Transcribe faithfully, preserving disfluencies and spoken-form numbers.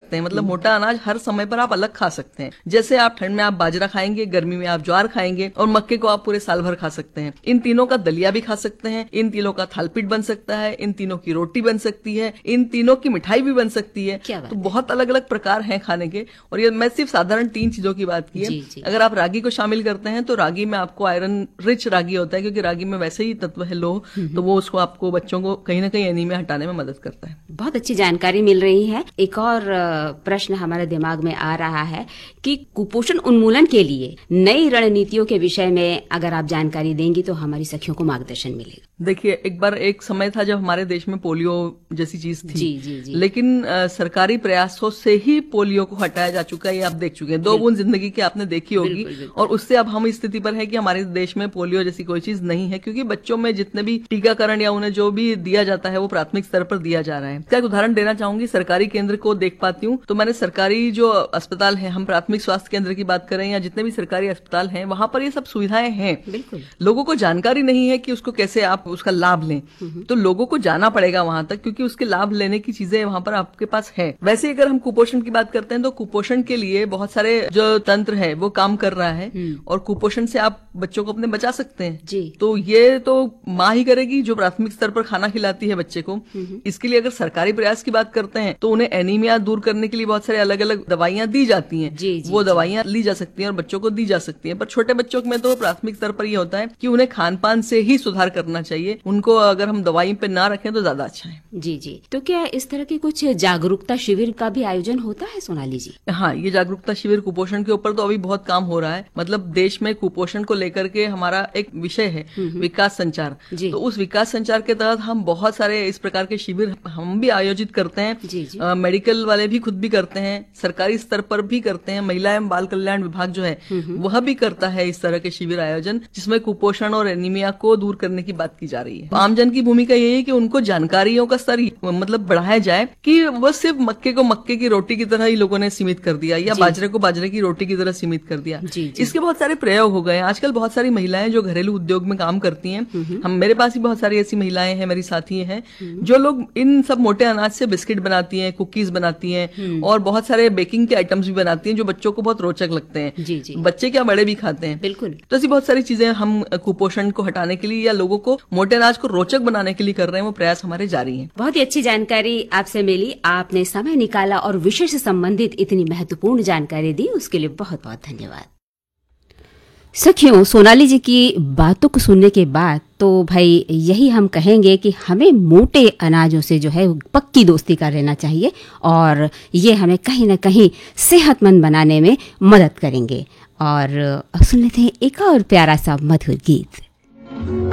सकते हैं, मतलब मोटा अनाज हर समय पर आप अलग खा सकते हैं। जैसे आप ठंड में आप बाजरा खाएंगे, गर्मी में आप ज्वार खाएंगे, और मक्के को आप पूरे साल भर खा सकते हैं। इन तीनों का दलिया भी खा सकते हैं, इन तीनों का थालपीठ बन सकता है, इन तीनों की रोटी बन सकती है, इन तीनों की मिठाई भी बन सकती है। तो बहुत अलग अलग प्रकार हैं खाने के। और ये मैं सिर्फ साधारण तीन चीजों की बात की है। अगर आप रागी को शामिल करते हैं तो रागी में आपको आयरन रिच रागी होता है, क्योंकि रागी में वैसे ही तत्व है लो, तो वो उसको आपको बच्चों को कहीं ना कहीं एनीमिया हटाने में मदद करता है। बहुत अच्छी जानकारी मिल रही है। एक और प्रश्न हमारे दिमाग में आ रहा है कि कुपोषण उन्मूलन के लिए नई रणनीतियों के विषय में अगर आप जानकारी देंगी तो हमारी सखियों को मार्गदर्शन मिलेगा। देखिए, एक बार एक समय था जब हमारे देश में पोलियो जैसी चीज थी, जी, जी, जी। लेकिन आ, सरकारी प्रयासों से ही पोलियो को हटाया जा चुका है। ये आप देख चुके हैं, दो बूंद जिंदगी की आपने देखी होगी। बिल्कुल, बिल्कुल। और उससे अब हम इस स्थिति पर है कि हमारे देश में पोलियो जैसी कोई चीज नहीं है, क्योंकि बच्चों में जितने भी टीकाकरण या उन्हें जो भी दिया जाता है वो प्राथमिक स्तर पर दिया जा रहा है। क्या एक उदाहरण देना चाहूंगी, सरकारी केंद्र को देख पाती हूँ तो मैंने सरकारी जो अस्पताल है, हम प्राथमिक स्वास्थ्य केंद्र की बात करें या जितने भी सरकारी अस्पताल हैं, वहां पर ये सब सुविधाएं हैं। बिल्कुल। लोगों को जानकारी नहीं है कि उसको कैसे आप उसका लाभ लें, तो लोगों को जाना पड़ेगा वहां तक, क्योंकि उसके लाभ लेने की चीजें वहां पर आपके पास है। वैसे अगर हम कुपोषण की बात करते हैं तो कुपोषण के लिए बहुत सारे जो तंत्र है वो काम कर रहा है, और कुपोषण से आप बच्चों को अपने बचा सकते हैं। जी। तो ये तो माँ ही करेगी जो प्राथमिक स्तर पर खाना खिलाती है बच्चे को। इसके लिए अगर सरकारी प्रयास की बात करते हैं तो उन्हें एनीमिया दूर करने के लिए बहुत सारे अलग अलग दवाइयां दी जाती हैं। जी, जी, वो दवाइयां ली जा सकती हैं और बच्चों को दी जा सकती हैं। पर छोटे बच्चों में तो प्राथमिक स्तर पर ये होता है कि उन्हें खान पान से ही सुधार करना चाहिए। उनको अगर हम दवाई पे ना रखें तो ज्यादा अच्छा है। जी जी। तो क्या इस तरह के कुछ जागरूकता शिविर का भी आयोजन होता है सोनाली जी? हाँ, ये जागरूकता शिविर कुपोषण के ऊपर तो अभी बहुत काम हो रहा है। मतलब देश में कुपोषण को लेकर के हमारा एक विषय है विकास संचार। तो उस विकास संचार के तहत हम बहुत सारे इस प्रकार के शिविर हम भी आयोजित करते हैं। जी जी। आ, मेडिकल वाले भी खुद भी करते हैं, सरकारी स्तर पर भी करते हैं। महिला एवं बाल कल्याण विभाग जो है वह भी करता है इस तरह के शिविर आयोजन, जिसमें कुपोषण और एनीमिया को दूर करने की बात की जा रही है। आमजन की भूमिका यही है कि उनको जानकारियों का स्तर मतलब बढ़ाया जाए कि वह सिर्फ मक्के को मक्के की रोटी की तरह ही लोगों ने सीमित कर दिया, या बाजरे को बाजरे की रोटी की तरह सीमित कर दिया। जी, जी। इसके बहुत सारे प्रयोग हो गए। आजकल बहुत सारी महिलाएं जो घरेलू उद्योग में काम करती हैं, हम मेरे पास ही बहुत सारी ऐसी महिलाएं हैं, मेरी साथी हैं, जो लोग इन सब मोटे अनाज से बिस्किट बनाती हैं, कुकीज बनाती हैं, और बहुत सारे बेकिंग के आइटम्स भी बनाती हैं जो बच्चों को बहुत रोचक लगते हैं। जी, जी। बच्चे क्या बड़े भी खाते हैं। बिल्कुल। तो ऐसी बहुत सारी चीजें हम कुपोषण को हटाने के लिए या लोगों को मोटे अनाज को रोचक बनाने के लिए कर रहे हैं, वो प्रयास हमारे जारी हैं। बहुत ही अच्छी जानकारी आपसे मिली, आपने समय निकाला और विषय से संबंधित इतनी महत्वपूर्ण जानकारी दी, उसके लिए बहुत बहुत धन्यवाद। सखियों, सोनाली जी की बातों को सुनने के बाद तो भाई यही हम कहेंगे कि हमें मोटे अनाजों से जो है पक्की दोस्ती कर लेना चाहिए, और ये हमें कहीं ना कहीं सेहतमंद बनाने में मदद करेंगे। और सुन लेते हैं एक और प्यारा सा मधुर गीत।